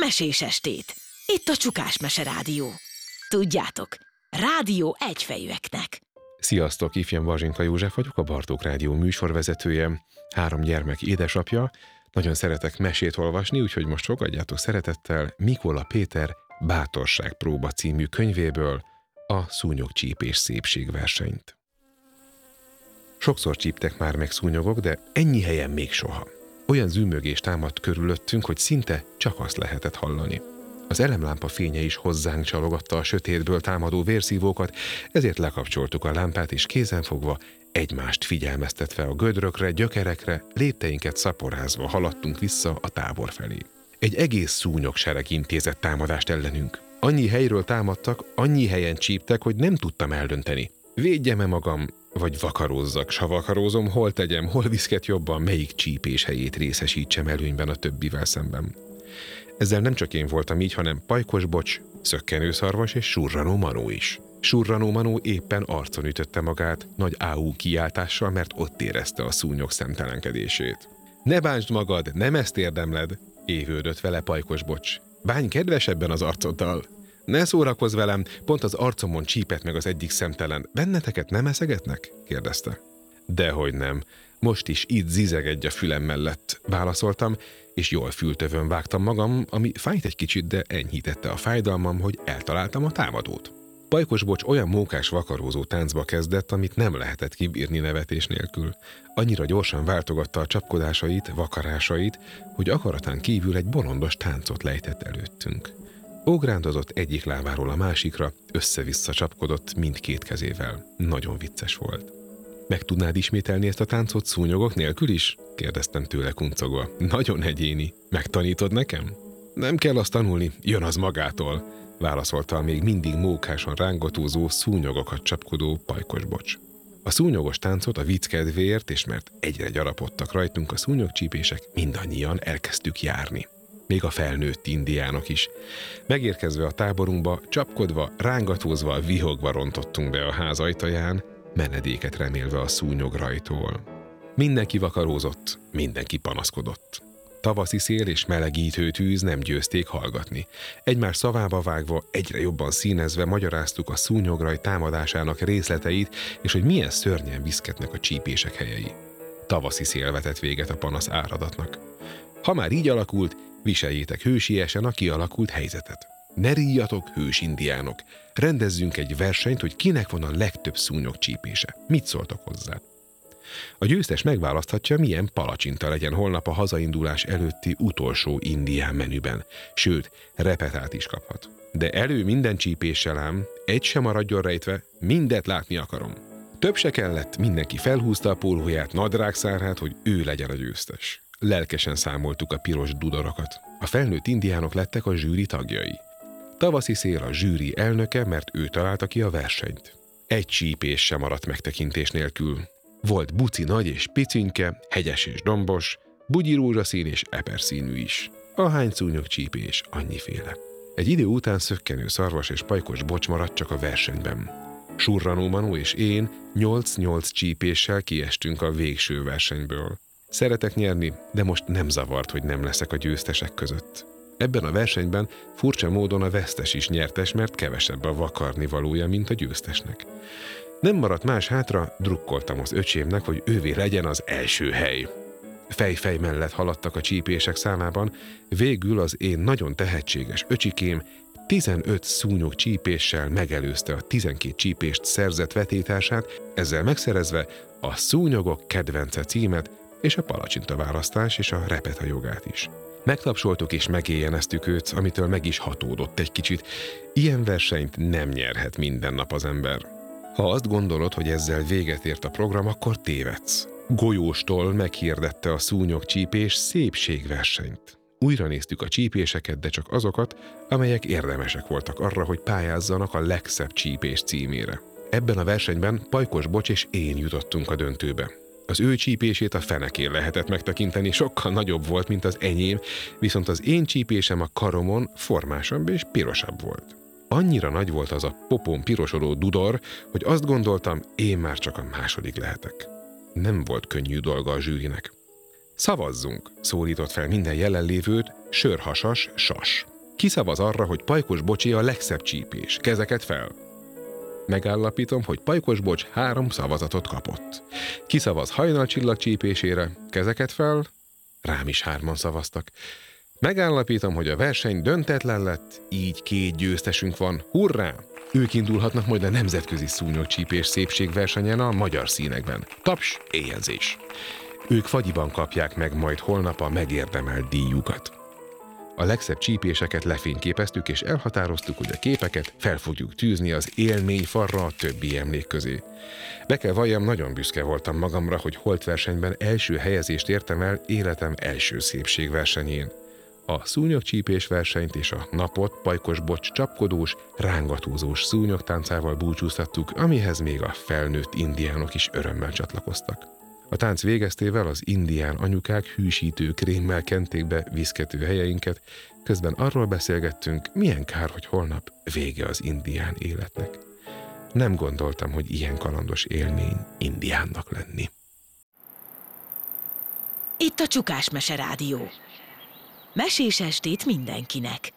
mesés estét. Itt a Csukás Mese Rádió. Tudjátok, rádió egyfejűeknek. Sziasztok, ifjam Bazsinka József vagyok, a Bartók Rádió műsorvezetője, 3 gyermek édesapja. Nagyon szeretek mesét olvasni, úgyhogy most fogadjátok szeretettel Mikola Péter Bátorságpróba című könyvéből a szúnyogcsípés szépségversenyt. Sokszor csíptek már meg szúnyogok, de ennyi helyen még soha. Olyan zümmögés támadt körülöttünk, hogy szinte csak azt lehetett hallani. Az elemlámpa fénye is hozzánk csalogatta a sötétből támadó vérszívókat, ezért lekapcsoltuk a lámpát, és kézenfogva, egymást figyelmeztetve a gödrökre, gyökerekre, lépteinket szaporázva haladtunk vissza a tábor felé. Egy egész szúnyogsereg intézett támadást ellenünk. Annyi helyről támadtak, annyi helyen csíptek, hogy nem tudtam eldönteni. Védjem-e magam, vagy vakarózzak, s ha vakarózom, hol tegyem, hol viszket jobban, melyik csípés helyét részesítsem előnyben a többivel szemben. Ezzel nem csak én voltam így, hanem Pajkos Bocs, Szökkenőszarvas és Surranó Manó is. Surranó Manó éppen arcon ütötte magát, nagy áú kiáltással, mert ott érezte a szúnyog szemtelenkedését. Ne bántsd magad, nem ezt érdemled, évődött vele Pajkos Bocs. Bánj kedvesebben az arcoddal. Ne szórakozz velem, pont az arcomon csípett meg az egyik szemtelen. Benneteket nem eszegetnek? Kérdezte. Dehogy nem. Most is itt zizegedj a fülem mellett, válaszoltam, és jól fültövön vágtam magam, ami fájt egy kicsit, de enyhítette a fájdalmam, hogy eltaláltam a támadót. Pajkos Bocs olyan mókás vakarózó táncba kezdett, amit nem lehetett kibírni nevetés nélkül. Annyira gyorsan váltogatta a csapkodásait, vakarásait, hogy akaratán kívül egy bolondos táncot lejtett előttünk. Ógrándozott egyik lábáról a másikra, össze-vissza csapkodott mindkét kezével. Nagyon vicces volt. Meg tudnád ismételni ezt a táncot szúnyogok nélkül is? Kérdeztem tőle kuncogva. Nagyon egyéni. Megtanítod nekem? Nem kell azt tanulni, jön az magától, válaszolta a még mindig mókásan rángatózó, szúnyogokat csapkodó Pajkos Bocs. A szúnyogos táncot a vicc kedvéért, és mert egyre gyarapodtak rajtunk a szúnyogcsípések, mindannyian elkezdtük járni. Még a felnőtt indiánok is. Megérkezve a táborunkba, csapkodva, rángatózva, vihogva rontottunk be a ház ajtaján, menedéket remélve a szúnyograjtól. Mindenki vakarózott, mindenki panaszkodott. Tavaszi szél és melegítő tűz nem győzték hallgatni. Egymás szavába vágva, egyre jobban színezve magyaráztuk a szúnyograj támadásának részleteit, és hogy milyen szörnyen viszketnek a csípések helyei. Tavaszi szél vetett véget a panasz áradatnak. Ha már így alakult, viseljétek hősiesen a kialakult helyzetet. Ne ríjatok, hős indiánok! Rendezzünk egy versenyt, hogy kinek van a legtöbb szúnyogcsípése. Mit szóltok hozzá? A győztes megválaszthatja, milyen palacsinta legyen holnap a hazaindulás előtti utolsó indián menüben. Sőt, repetát is kaphat. De elő minden csípéssel ám, egy sem maradjon rejtve, mindet látni akarom. Több se kellett, mindenki felhúzta a pólóját, nadrágszárát, hogy ő legyen a győztes. Lelkesen számoltuk a piros dudorokat. A felnőtt indiánok lettek a zsűri tagjai. Tavaszi szél a zsűri elnöke, mert ő találta ki a versenyt. Egy csípés sem maradt megtekintés nélkül. Volt buci nagy és picinke, hegyes és dombos, bugyi rózsaszín és eperszínű is. Ahány szúnyogcsípés, annyiféle. Egy idő után Szökkenőszarvas és Pajkos Bocs maradt csak a versenyben. Surranó Manó és én 8-8 csípéssel kiestünk a végső versenyből. Szeretek nyerni, de most nem zavart, hogy nem leszek a győztesek között. Ebben a versenyben furcsa módon a vesztes is nyertes, mert kevesebb a vakarnivalója, mint a győztesnek. Nem maradt más hátra, drukkoltam az öcsémnek, hogy ővé legyen az első hely. Fej-fej mellett haladtak a csípések számában, végül az én nagyon tehetséges öcsikém 15 szúnyog csípéssel megelőzte a 12 csípést szerzett vetétársát, ezzel megszerezve a szúnyogok kedvence címet és a palacsinta választás és a repeta jogát is. Megtapsoltuk és megéjjeneztük őt, amitől meg is hatódott egy kicsit. Ilyen versenyt nem nyerhet minden nap az ember. Ha azt gondolod, hogy ezzel véget ért a program, akkor tévedsz. Golyóstól meghirdette a szúnyogcsípés szépségversenyt. Újra néztük a csípéseket, de csak azokat, amelyek érdemesek voltak arra, hogy pályázzanak a legszebb csípés címére. Ebben a versenyben Pajkos Bocs és én jutottunk a döntőbe. Az ő csípését a fenekén lehetett megtekinteni, sokkal nagyobb volt, mint az enyém, viszont az én csípésem a karomon formásabb és pirosabb volt. Annyira nagy volt az a popón pirosodó dudor, hogy azt gondoltam, én már csak a második lehetek. Nem volt könnyű dolga a zsűrinek. Szavazzunk, szólított fel minden jelenlévőt, Sörhasas Sas. Ki szavaz arra, hogy Pajkos Bocsé a legszebb csípés? Kezeket fel! Megállapítom, hogy Pajkos Bocs 3 szavazatot kapott. Ki szavaz Hajnalcsillag csípésére? Kezeket fel! Rám is 3-an szavaztak. Megállapítom, hogy a verseny döntetlen lett, így 2 győztesünk van. Hurrá! Ők indulhatnak majd a nemzetközi szúnyogcsípés szépségversenyen a magyar színekben. Taps, éjjelzés! Ők fagyiban kapják meg majd holnap a megérdemelt díjukat. A legszebb csípéseket lefényképeztük, és elhatároztuk, hogy a képeket fel fogjuk tűzni az élményfarra a többi emlék közé. Be kell valljam, nagyon büszke voltam magamra, hogy holtversenyben első helyezést értem el életem első szépségversenyén. A szúnyogcsípés versenyt és a napot Pajkos Bocs csapkodós, rángatózós szúnyogtáncával búcsúztattuk, amihez még a felnőtt indiánok is örömmel csatlakoztak. A tánc végeztével az indián anyukák hűsítő krémmel kenték be viszkető helyeinket, közben arról beszélgettünk, milyen kár, hogy holnap vége az indián életnek. Nem gondoltam, hogy ilyen kalandos élmény indiánnak lenni. Itt a Csukás Mese Rádió. Mesés estét mindenkinek!